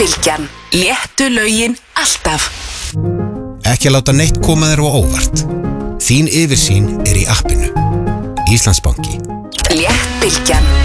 Bylgjan. Léttu lögin alltaf. Ekki að láta neitt koma þér á óvart. Þín yfirsýn í appinu. Íslandsbanki. Létt Bylgjan.